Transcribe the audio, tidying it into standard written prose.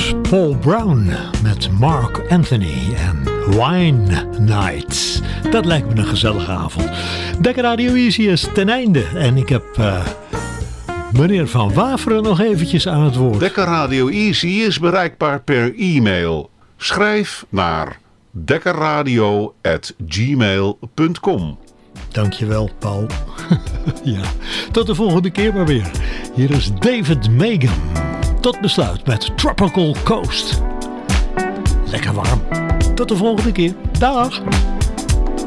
was Paul Brown met Mark Anthony en Wine Nights. Dat lijkt me een gezellige avond. Dekker Radio Easy is ten einde en ik heb meneer Van Waveren nog eventjes aan het woord. Dekker Radio Easy is bereikbaar per e-mail. Schrijf naar dekkerradio@gmail.com. Dankjewel, Paul. Ja, tot de volgende keer maar weer. Hier is David Megan. Tot besluit met Tropical Coast. Lekker warm. Tot de volgende keer. Dag.